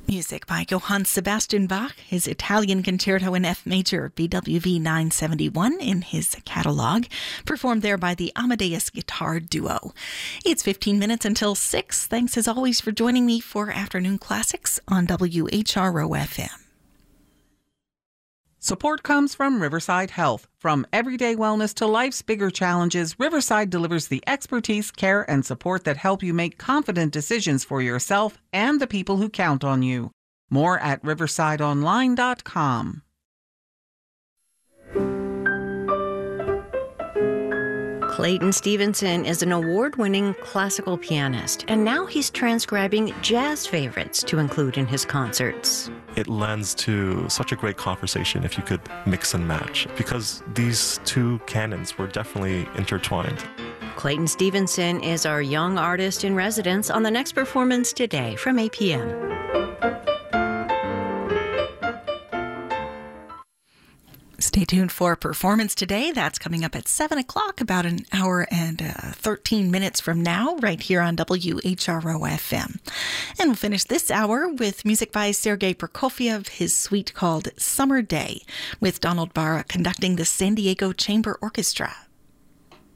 Music by Johann Sebastian Bach, his Italian Concerto in F major, BWV 971 in his catalog, performed there by the Amadeus Guitar Duo. It's 15 minutes until 6. Thanks as always for joining me for Afternoon Classics on WHRO FM. Support comes from Riverside Health. From everyday wellness to life's bigger challenges, Riverside delivers the expertise, care, and support that help you make confident decisions for yourself and the people who count on you. More at riversideonline.com. Clayton Stevenson is an award-winning classical pianist, and now he's transcribing jazz favorites to include in his concerts. It lends to such a great conversation if you could mix and match, because these two canons were definitely intertwined. Clayton Stevenson is our young artist in residence on the next performance today from 8 p.m. Stay tuned for Performance Today. That's coming up at 7 o'clock, about an hour and 13 minutes from now, right here on WHRO FM. And we'll finish this hour with music by Sergei Prokofiev, his suite called Summer Day, with Donald Barra conducting the San Diego Chamber Orchestra.